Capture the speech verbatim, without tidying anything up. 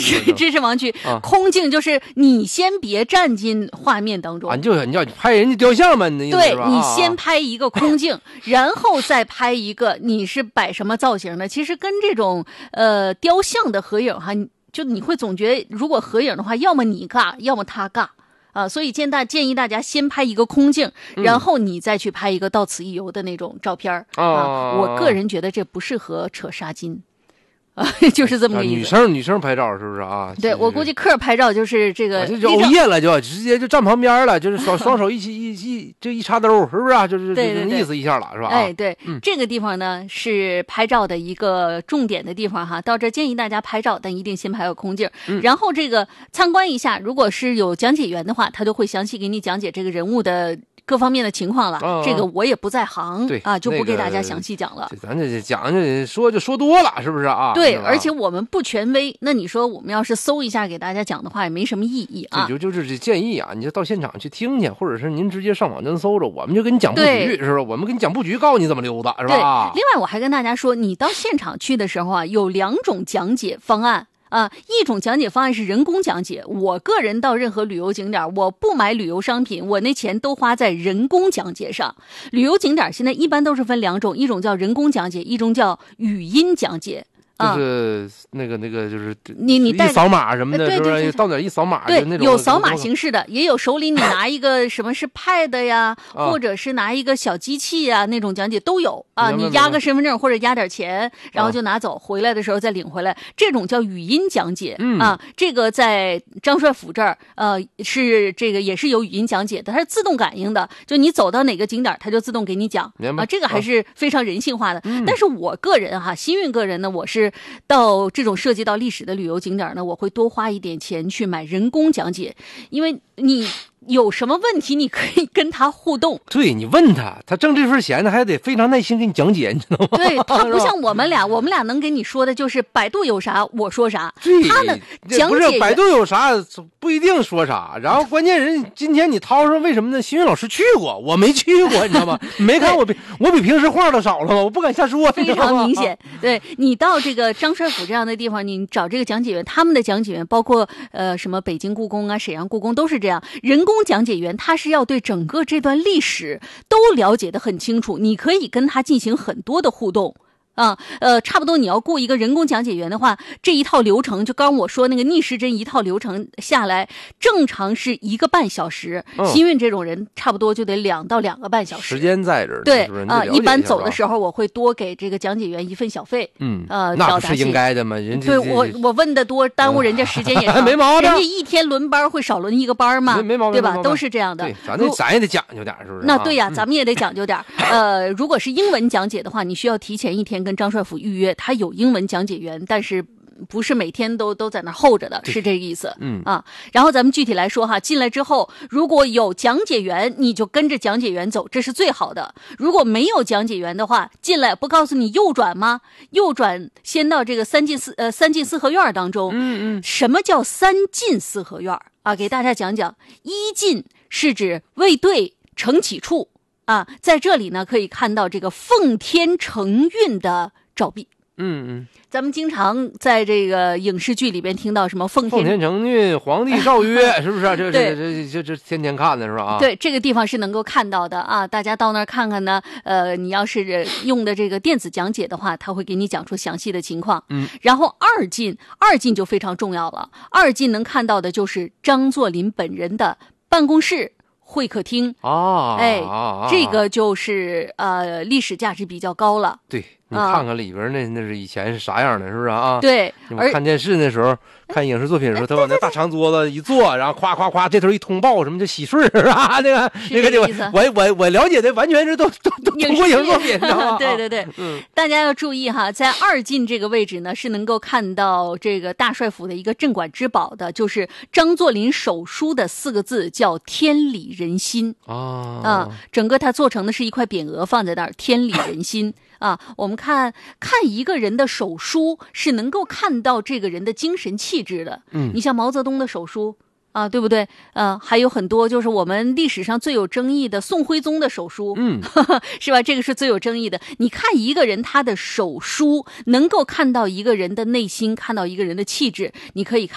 是知识盲区、啊。空镜就是你先别站进画面当中， 啊，就你要拍人家雕像嘛，你对你先拍一个空镜，啊、然后再拍一个你是摆什么造型的。其实跟这种呃雕像的合影哈，就你会总觉得如果合影的话，要么你尬，要么他尬。啊，所以建大建议大家先拍一个空镜，然后你再去拍一个到此一游的那种照片、 嗯、 啊。我个人觉得这不适合扯纱巾。啊，就是这么个意思。 女生女生拍照是不是啊？ 对，我估计客拍照就是这个， 就欧耶了，就直接就站旁边了，就是双双手一起一一就一插兜，是不是啊？就是对对对， 意思一下了，是吧？ 哎，对、 嗯， 这个地方呢是拍照的一个重点的地方哈。到这建议大家拍照，但一定先拍个空镜、 嗯， 然后这个参观一下。如果是有讲解员的话，他就会详细给你讲解这个人物的各方面的情况了。 哦、 这个我也不在行， 对啊，就不给大家详细讲了。 那个、咱这讲这说就说多了，是不是啊？ 对，而且我们不权威，那你说我们要是搜一下给大家讲的话，也没什么意义啊。 就就是建议啊，你就到现场去听去，或者是您直接上网真搜着，我们就给你讲布局，是吧？我们给你讲布局，告诉你怎么溜达，是吧？ 对。另外，我还跟大家说，你到现场去的时候啊，有两种讲解方案。啊，一种讲解方案是人工讲解。我个人到任何旅游景点，我不买旅游商品，我那钱都花在人工讲解上。旅游景点现在一般都是分两种，一种叫人工讲解，一种叫语音讲解。 就是那个那个就是你你带一扫码什么的， 对对对， 是不是到哪一扫码？ 对， 就那种有扫码形式的，也有手里你拿一个什么是 pad 呀， 啊、 或者是拿一个小机器呀，那种讲解都有啊。你压个身份证或者压点钱，然后就拿走，啊、回来的时候再领回来，这种叫语音讲解、 嗯、 啊。这个在张帅府这儿，呃，是这个也是有语音讲解的，它是自动感应的，就你走到哪个景点，它就自动给你讲啊。这个还是非常人性化的。 嗯、 但是我个人哈，新运个人呢，我是到这种涉及到历史的旅游景点呢，我会多花一点钱去买人工讲解，因为你有什么问题，你可以跟他互动。 对，你问他，他挣这份钱呢，还得非常耐心给你讲解，你知道吗？ 对，他不像我们俩，我们俩能给你说的就是百度有啥我说啥，他呢讲解不是百度有啥不一定说啥，然后关键人今天你掏出为什么呢？新运老师去过，我没去过，你知道吗？你没看我比我比平时话都少了吗？我不敢瞎说， 非常明显。对，你到这个张帅府这样的地方，你找这个讲解员，他们的讲解员包括呃什么北京故宫啊、沈阳故宫都是这样，人工讲解员他是要对整个这段历史都了解得很清楚，你可以跟他进行很多的互动。啊，呃，差不多你要雇一个人工讲解员的话，这一套流程就刚我说那个逆时针一套流程下来，正常是一个半小时。嗯、新运这种人差不多就得两到两个半小时。 时间在这儿， 对啊、呃， 一般走的时候我会多给这个讲解员一份小费。 嗯， 呃， 那不是应该的吗？人家对我我问的多，耽误人家时间也长。 没毛病。 人家一天轮班会少轮一个班吗？ 没没毛病， 对吧？都是这样的。 对，咱这咱也得讲究点，是不是？ 那对呀、啊嗯， 咱们也得讲究点。呃，如果是英文讲解的话，你需要提前一天跟张帅府预约。他有英文讲解员，但是不是每天都都在那候着的，是这个意思。 嗯啊，然后咱们具体来说哈，进来之后，如果有讲解员，你就跟着讲解员走，这是最好的。如果没有讲解员的话，进来不告诉你右转吗？右转先到这个三进四呃三进四合院当中。 嗯嗯， 什么叫三进四合院啊？给大家讲讲。一进是指卫队承起处啊，在这里呢可以看到这个奉天承运的照壁。 嗯嗯， 咱们经常在这个影视剧里边听到什么奉天奉天承运，皇帝诏曰，是不是、啊？这这这这这天天看的是吧？啊， 对，这个地方是能够看到的啊。大家到那儿看看呢。呃，你要是用的这个电子讲解的话，他会给你讲出详细的情况。 嗯， 然后二进，二进就非常重要了。二进能看到的就是张作霖本人的办公室。会客厅啊， 哎， 啊、 这个就是呃历史价值比较高了。 对，你看看里边那、啊、那是以前是啥样的，是不是啊？ 对， 而看电视那时候，看影视作品的时候，他往那大长桌子一坐，然后夸夸夸，这头一通报什么就洗顺啊，那个那个我我我我了解的完全是都都都通过影视作品，知道吗？ 对对对， 嗯， 大家要注意哈，在二进这个位置呢，是能够看到这个大帅府的一个镇馆之宝的，就是张作霖手书的四个字，叫天理人心啊啊，整个它做成的是一块匾额放在那儿，天理人心。啊，我们看看一个人的手书，是能够看到这个人的精神气质的。 嗯， 你像毛泽东的手书啊，对不对？呃，还有很多就是我们历史上最有争议的宋徽宗的手书， 嗯， 是吧？这个是最有争议的。你看一个人他的手书，能够看到一个人的内心，看到一个人的气质，你可以看。